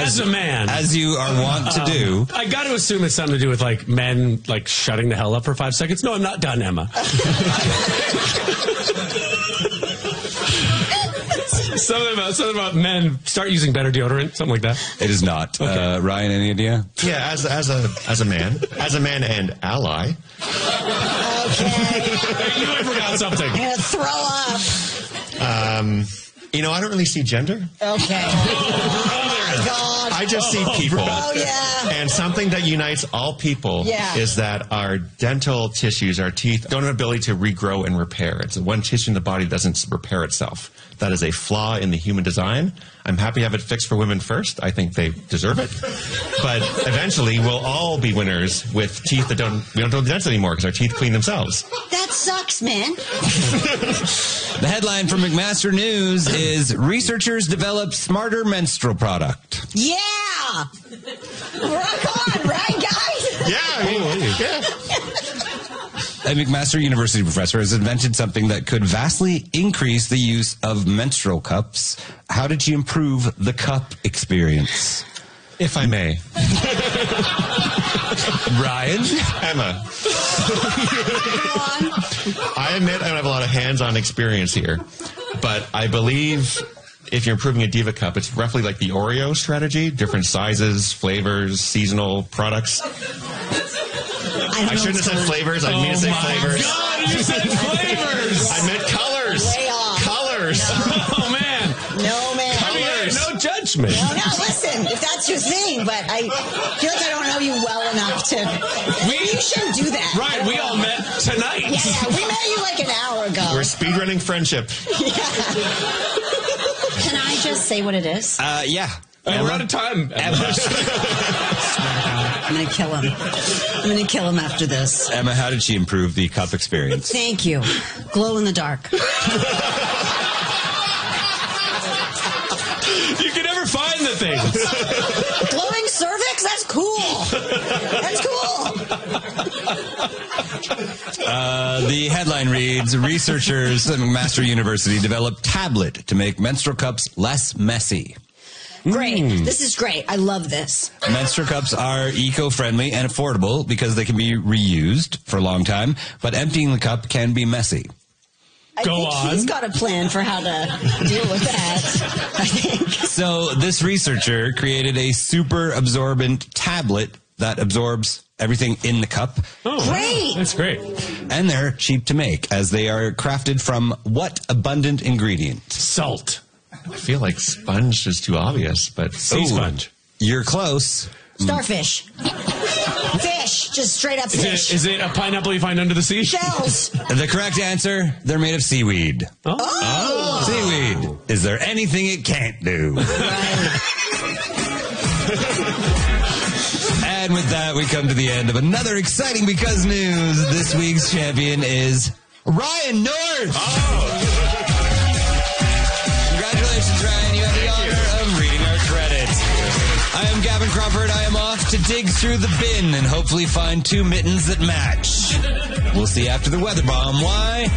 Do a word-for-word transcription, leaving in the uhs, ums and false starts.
as a man, as you are wont to do. Um, I got to assume it's something to do with like men like shutting the hell up for five seconds. No, I'm not done, Emma. Something about something about men start using better deodorant, something like that. It is not. Okay. Uh, Ryan, any idea? Yeah, as as a as a man, as a man and ally. Okay. You might forgot something. I'm gonna throw up. Um, you know, I don't really see gender. Okay. Oh my God. I just see people. Oh yeah. And something that unites all people yeah. is that our dental tissues, our teeth, don't have an ability to regrow and repair. It's one tissue in the body doesn't repair itself. That is a flaw in the human design. I'm happy to have it fixed for women first. I think they deserve it. But eventually, we'll all be winners with teeth that don't, we don't do the dentist anymore because our teeth clean themselves. That sucks, man. The headline from McMaster News is researchers develop smarter menstrual product. Yeah! Rock on, right, guys? Yeah, yeah. A McMaster University professor has invented something that could vastly increase the use of menstrual cups. How did she improve the cup experience? If I may. Ryan? Emma. I admit I don't have a lot of hands-on experience here, but I believe if you're improving a Diva cup, it's roughly like the Oreo strategy, different sizes, flavors, seasonal products. I, I shouldn't have said flavors. I oh mean to say my flavors. God, you said flavors. I meant colors. Way off. Colors. Oh, man. No, man. Colors. No judgment. No, no, listen, if that's your thing, but I feel like I don't know you well enough to... We, you shouldn't do that. Right, we all met tonight. Yeah, yeah, we met you like an hour ago. We're speedrunning friendship. Yeah. Can I just say what it is? Uh, yeah. Uh, we're out of time. Emma. I'm going to kill him. I'm going to kill him after this. Emma, how did she improve the cup experience? Thank you. Glow in the dark. You can never find the things. Glowing cervix? That's cool. That's cool. Uh, the headline reads, researchers at McMaster University developed tablet to make menstrual cups less messy. Great. Mm. This is great. I love this. Menstrual cups are eco-friendly and affordable because they can be reused for a long time, but emptying the cup can be messy. I Go think on. He's got a plan for how to deal with that, I think. So this researcher created a super absorbent tablet that absorbs everything in the cup. Oh, great. That's great. And they're cheap to make, as they are crafted from what abundant ingredient? Salt. I feel like sponge is too obvious, but... Sea sponge. You're close. Starfish. Fish. Just straight up Is fish. it, is it a pineapple you find under the sea? Shells. The correct answer, they're made of seaweed. Oh. Oh. Seaweed. Is there anything it can't do? Right. And with that, we come to the end of another exciting Because News. This week's champion is Ryan North. Oh. Congratulations, Ryan. You have the honor of reading our credits. I am Gavin Crawford. I am off to dig through the bin and hopefully find two mittens that match. We'll see after the weather bomb. Why?